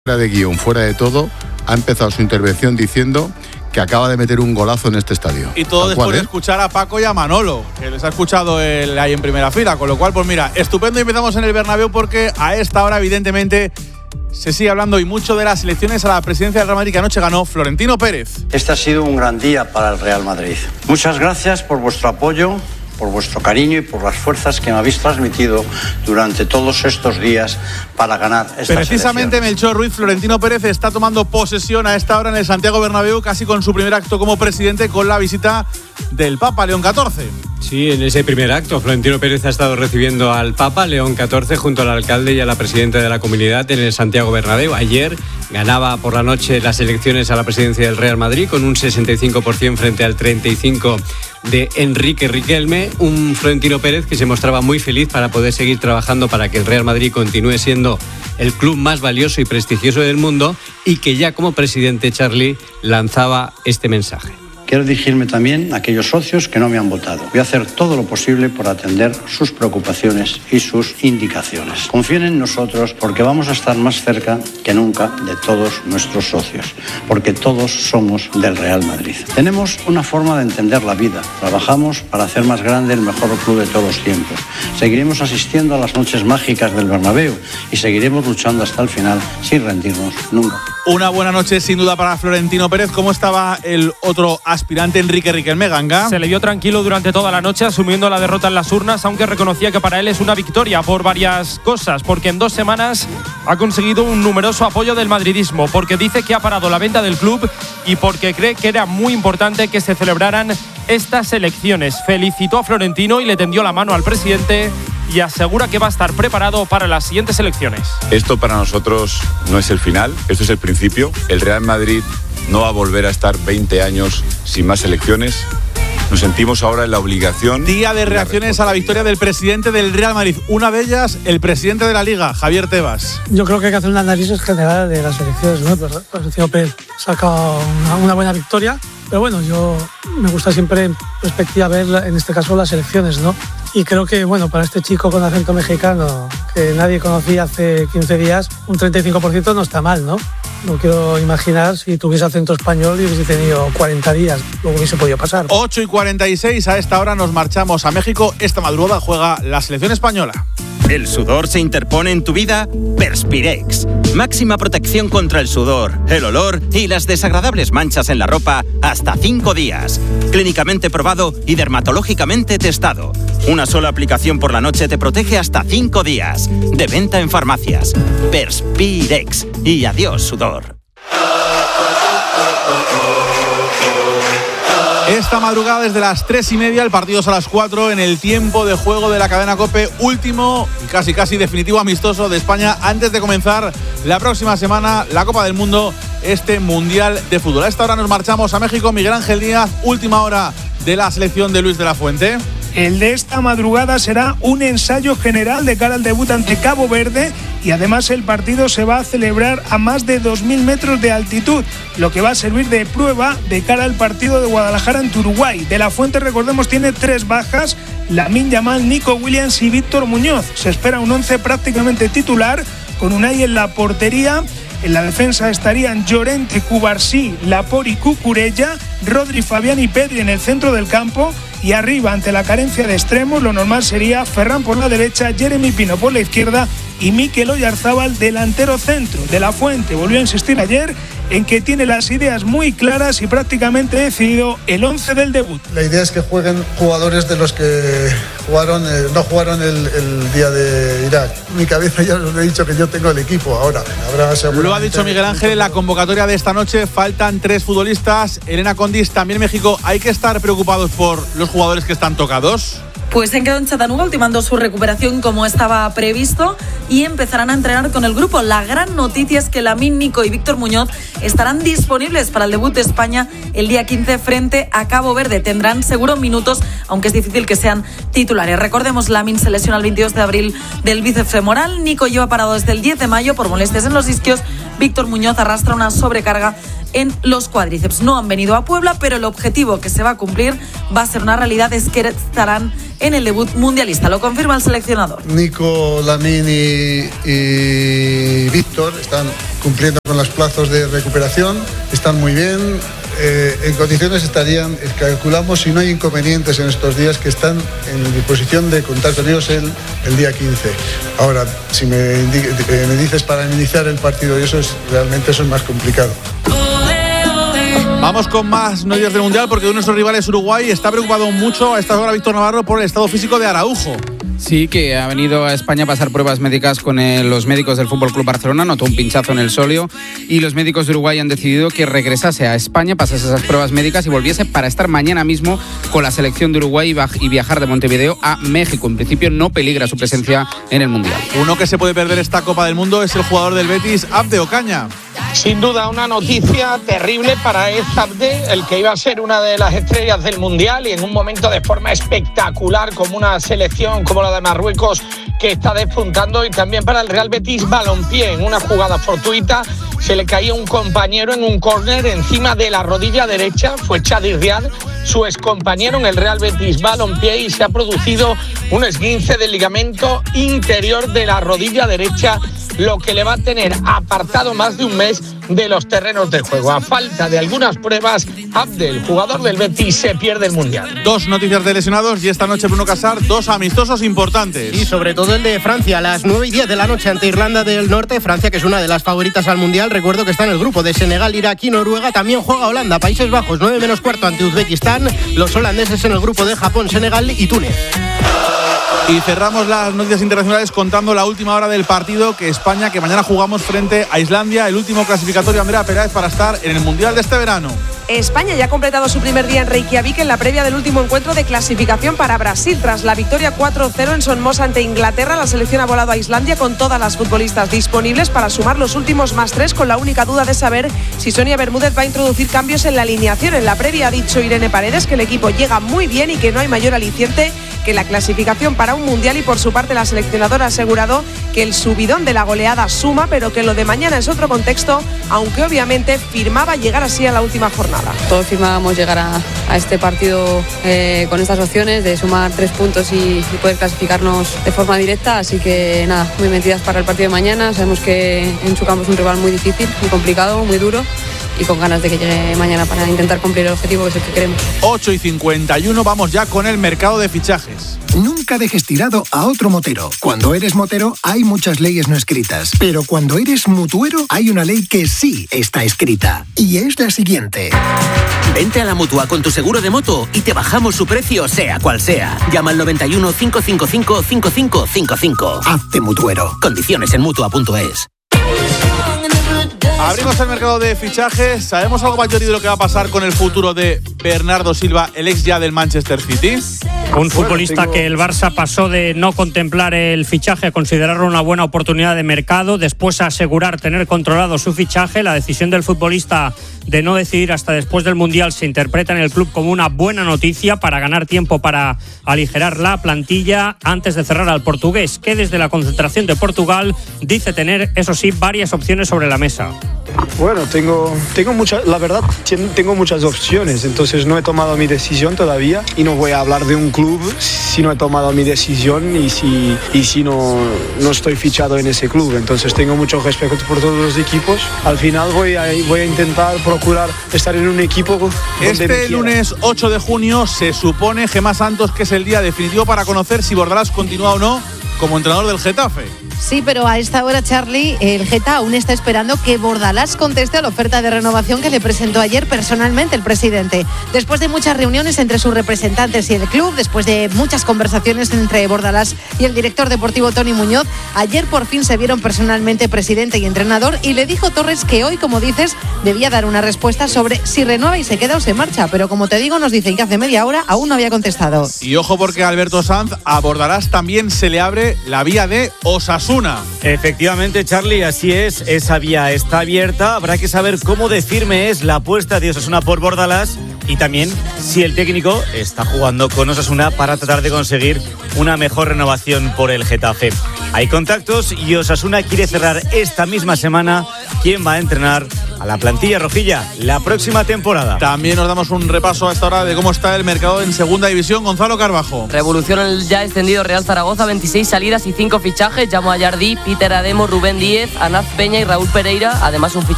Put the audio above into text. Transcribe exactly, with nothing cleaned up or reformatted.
Fuera de guión, fuera de todo, ha empezado su intervención diciendo que acaba de meter un golazo en este estadio. Y todo Tal después cual, de ¿eh? escuchar a Paco y a Manolo, que les ha escuchado él ahí en primera fila. Con lo cual, pues mira, estupendo. Y empezamos en el Bernabéu porque a esta hora, evidentemente, se sigue hablando y mucho de las elecciones a la presidencia del Real Madrid que anoche ganó Florentino Pérez. Este ha sido un gran día para el Real Madrid. Muchas gracias por vuestro apoyo, por vuestro cariño y por las fuerzas que me habéis transmitido durante todos estos días para ganar estas Precisamente elecciones. Melchor Ruiz, Florentino Pérez está tomando posesión a esta hora en el Santiago Bernabéu, casi con su primer acto como presidente, con la visita del Papa León catorce. Sí, en ese primer acto, Florentino Pérez ha estado recibiendo al Papa León catorce junto al alcalde y a la presidenta de la comunidad en el Santiago Bernabéu. Ayer ganaba por la noche las elecciones a la presidencia del Real Madrid con un sesenta y cinco por ciento frente al treinta y cinco por ciento de Enrique Riquelme, un Florentino Pérez que se mostraba muy feliz para poder seguir trabajando para que el Real Madrid continúe siendo el club más valioso y prestigioso del mundo, y que ya como presidente, Charlie, lanzaba este mensaje. Quiero dirigirme también a aquellos socios que no me han votado. Voy a hacer todo lo posible por atender sus preocupaciones y sus indicaciones. Confíen en nosotros porque vamos a estar más cerca que nunca de todos nuestros socios, porque todos somos del Real Madrid. Tenemos una forma de entender la vida. Trabajamos para hacer más grande el mejor club de todos los tiempos. Seguiremos asistiendo a las noches mágicas del Bernabéu y seguiremos luchando hasta el final sin rendirnos nunca. Una buena noche sin duda para Florentino Pérez. ¿Cómo estaba el otro aspirante, Enrique Riquelme, Ganga? Se le vio tranquilo durante toda la noche, asumiendo la derrota en las urnas, aunque reconocía que para él es una victoria por varias cosas, porque en dos semanas ha conseguido un numeroso apoyo del madridismo, porque dice que ha parado la venta del club y porque cree que era muy importante que se celebraran estas elecciones. Felicitó a Florentino y le tendió la mano al presidente y asegura que va a estar preparado para las siguientes elecciones. Esto para nosotros no es el final, esto es el principio. El Real Madrid no va a volver a estar veinte años sin más elecciones. Nos sentimos ahora en la obligación. Día de reacciones a la victoria del presidente del Real Madrid. Una de ellas, el presidente de la Liga, Javier Tebas. Yo creo que hay que hacer un análisis general de las elecciones, ¿no? Pues, pues el Pérez saca una, una buena victoria, pero bueno, yo me gusta siempre en perspectiva ver, en este caso, las elecciones, ¿no? Y creo que, bueno, para este chico con acento mexicano, que nadie conocía hace quince días, un treinta y cinco por ciento no está mal, ¿no? No quiero imaginar si tuviese acento español y hubiese tenido cuarenta días, luego hubiese podido pasar. ocho y cuarenta y seis, a esta hora nos marchamos a México. Esta madrugada juega la selección española. ¿El sudor se interpone en tu vida? Perspirex. Máxima protección contra el sudor, el olor y las desagradables manchas en la ropa hasta cinco días. Clínicamente probado y dermatológicamente testado. Una sola aplicación por la noche te protege hasta cinco días. De venta en farmacias. Perspirex. Y adiós, sudor. Esta madrugada desde las tres y media, el partido es a las cuatro en el tiempo de juego de la cadena COPE, último y casi casi definitivo amistoso de España antes de comenzar la próxima semana la Copa del Mundo, este Mundial de Fútbol. A esta hora nos marchamos a México. Miguel Ángel Díaz, última hora de la selección de Luis de la Fuente. El de esta madrugada será un ensayo general de cara al debut ante Cabo Verde y además el partido se va a celebrar a más de dos mil metros de altitud, lo que va a servir de prueba de cara al partido de Guadalajara ante Uruguay. De la Fuente, recordemos, tiene tres bajas: Lamine Yamal, Nico Williams y Víctor Muñoz. Se espera un once prácticamente titular, con Unai en la portería. En la defensa estarían Llorente, Cubarsí, Laporte y Cucurella, Rodri, Fabián y Pedri en el centro del campo. Y arriba, ante la carencia de extremos, lo normal sería Ferran por la derecha, Jeremy Pino por la izquierda y Mikel Oyarzábal delantero centro. De la Fuente volvió a insistir ayer en que tiene las ideas muy claras y prácticamente decidido el once del debut. La idea es que jueguen jugadores de los que jugaron, eh, no jugaron el, el día de Irak. En mi cabeza ya os he dicho que yo tengo el equipo ahora. Habrá Lo ha dicho Miguel Ángel en la convocatoria de esta noche. Faltan tres futbolistas. Elena Condis, también en México. ¿Hay que estar preocupados por los jugadores que están tocados? Pues han quedado en Chattanooga ultimando su recuperación como estaba previsto y empezarán a entrenar con el grupo. La gran noticia es que Lamine, Nico y Víctor Muñoz estarán disponibles para el debut de España el día quince frente a Cabo Verde. Tendrán seguro minutos, aunque es difícil que sean titulares. Recordemos, Lamine se lesiona el veintidós de abril del bíceps femoral. Nico lleva parado desde el diez de mayo por molestias en los isquios. Víctor Muñoz arrastra una sobrecarga en los cuádriceps. No han venido a Puebla, pero el objetivo que se va a cumplir va a ser una realidad, es que estarán en el debut mundialista. Lo confirma el seleccionador. Nico, Lamine y, y Víctor están cumpliendo con los plazos de recuperación, están muy bien. Eh, en condiciones estarían, calculamos, si no hay inconvenientes en estos días, que están en disposición de contar con ellos el, el día quince. Ahora, si me, eh, me dices para iniciar el partido, y eso es realmente eso es más complicado. Vamos con más noticias del Mundial, porque uno de nuestros rivales, Uruguay, está preocupado mucho a esta hora, Víctor Navarro, por el estado físico de Araujo. Sí, que ha venido a España a pasar pruebas médicas con el, los médicos del F C Barcelona, notó un pinchazo en el sóleo y los médicos de Uruguay han decidido que regresase a España, pasase esas pruebas médicas y volviese para estar mañana mismo con la selección de Uruguay y viajar de Montevideo a México. En principio no peligra su presencia en el Mundial. Uno que se puede perder esta Copa del Mundo es el jugador del Betis, Abde Ocaña. Sin duda una noticia terrible para Ed Abde, el que iba a ser una de las estrellas del Mundial y en un momento de forma espectacular, como una selección como la de Marruecos que está despuntando, y también para el Real Betis Balompié. En una jugada fortuita se le caía un compañero en un córner encima de la rodilla derecha, fue Chadi Riad, su excompañero en el Real Betis Balompié, y se ha producido un esguince del ligamento interior de la rodilla derecha, lo que le va a tener apartado más de un mes de los terrenos de juego. A falta de algunas pruebas, Abdel, jugador del Betis, se pierde el Mundial. Dos noticias de lesionados y esta noche Bruno Casar, dos amistosos importantes. Y sobre todo el de Francia, a las nueve y diez de la noche ante Irlanda del Norte. Francia, que es una de las favoritas al Mundial. Recuerdo que está en el grupo de Senegal, Irak y Noruega. También juega Holanda, Países Bajos, nueve menos cuarto ante Uzbekistán. Los holandeses en el grupo de Japón, Senegal y Túnez. Y cerramos las noticias internacionales contando la última hora del partido, que España, que mañana jugamos frente a Islandia, el último clasificatorio, Andrea Peláez, para estar en el Mundial de este verano. España ya ha completado su primer día en Reykjavik en la previa del último encuentro de clasificación para Brasil. Tras la victoria cuatro cero en Son Mosa ante Inglaterra, la selección ha volado a Islandia con todas las futbolistas disponibles para sumar los últimos más tres, con la única duda de saber si Sonia Bermúdez va a introducir cambios en la alineación. En la previa ha dicho Irene Paredes que el equipo llega muy bien y que no hay mayor aliciente que la clasificación para un Mundial, y por su parte la seleccionadora ha asegurado que el subidón de la goleada suma, pero que lo de mañana es otro contexto, aunque obviamente firmaba llegar así a la última jornada. Todos firmábamos llegar a, a este partido eh, con estas opciones de sumar tres puntos y, y poder clasificarnos de forma directa, así que nada, muy metidas para el partido de mañana. Sabemos que en su campo es un rival muy difícil, muy complicado, muy duro, y con ganas de que llegue mañana para intentar cumplir el objetivo que es el que queremos. ocho y cincuenta y uno, vamos ya con el mercado de fichajes. Nunca dejes tirado a otro motero. Cuando eres motero hay muchas leyes no escritas, pero cuando eres mutuero hay una ley que sí está escrita, y es la siguiente. Vente a la Mutua con tu seguro de moto y te bajamos su precio sea cual sea. Llama al noventa y uno, cinco cinco cinco, cinco cinco cinco cinco. Hazte mutuero. Condiciones en mutua punto es. Abrimos el mercado de fichajes. ¿Sabemos algo mayor de lo que va a pasar con el futuro de Bernardo Silva, el ex ya del Manchester City? Un futbolista que el Barça pasó de no contemplar el fichaje a considerarlo una buena oportunidad de mercado, después a asegurar tener controlado su fichaje. La decisión del futbolista de no decidir hasta después del Mundial se interpreta en el club como una buena noticia para ganar tiempo para aligerar la plantilla antes de cerrar al portugués, que desde la concentración de Portugal dice tener, eso sí, varias opciones sobre la mesa. Bueno, tengo, tengo muchas, la verdad, tengo muchas opciones, entonces no he tomado mi decisión todavía y no voy a hablar de un club si no he tomado mi decisión y si, y si no, no estoy fichado en ese club. Entonces tengo mucho respeto por todos los equipos. Al final voy a, voy a intentar procurar estar en un equipo donde Este lunes ocho de junio se supone, Gemma Santos, que es el día definitivo para conocer si Bordalás continúa o no como entrenador del Getafe. Sí, pero a esta hora, Charlie, el Geta aún está esperando que Bordalás conteste a la oferta de renovación que le presentó ayer personalmente el presidente. Después de muchas reuniones entre sus representantes y el club, después de muchas conversaciones entre Bordalás y el director deportivo Toni Muñoz, ayer por fin se vieron personalmente presidente y entrenador, y le dijo Torres que hoy, como dices, debía dar una respuesta sobre si renueva y se queda o se marcha. Pero como te digo, nos dicen que hace media hora aún no había contestado. Y ojo, porque Alberto Sanz, a Bordalás también se le abre la vía de Osasuna. Efectivamente, Charlie, así es. Esa vía está abierta. Habrá que saber cómo de firme es la apuesta de Osasuna por Bordalás y también si el técnico está jugando con Osasuna para tratar de conseguir una mejor renovación por el Getafe. Hay contactos y Osasuna quiere cerrar esta misma semana quién va a entrenar a la plantilla rojilla la próxima temporada. También nos damos un repaso a esta hora de cómo está el mercado en segunda división. Gonzalo Carbajo. Revolución el ya extendido Real Zaragoza, veintiséis salidas y cinco fichajes. Llamo a Jardí, Peter Ademo, Rubén Díez, Anaz Peña y Raúl Pereira. Además un fichaje